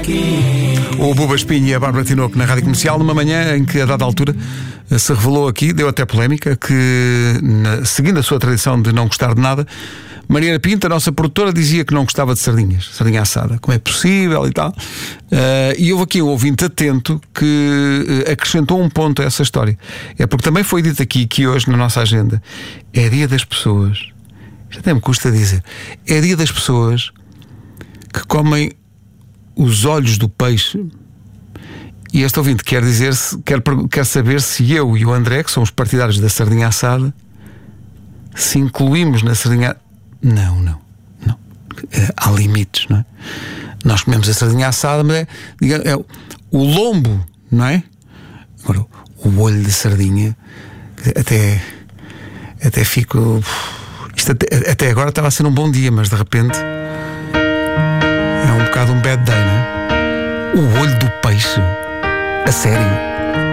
O Buba Espinho e a Bárbara Tinoco na Rádio Comercial, numa manhã em que, a dada altura, se revelou aqui, deu até polémica, que, seguindo a sua tradição de não gostar de nada, Mariana Pinto, a nossa produtora, dizia que não gostava de sardinhas, sardinha assada, como é possível e tal. E houve aqui um ouvinte atento que acrescentou um ponto a essa história. É porque também foi dito aqui que hoje, na nossa agenda, é dia das pessoas, isto até me custa dizer, é dia das pessoas que comem os olhos do peixe. E este ouvinte quer dizer, quer saber se eu e o André, que somos partidários da sardinha assada, se incluímos na sardinha. Não. Há limites, não é? Nós comemos a sardinha assada, mas é o lombo, não é? Agora, o olho de sardinha, até fico. Isto até agora estava a ser um bom dia, mas de repente é um bocado um bad day, não é? O olho do peixe, a sério.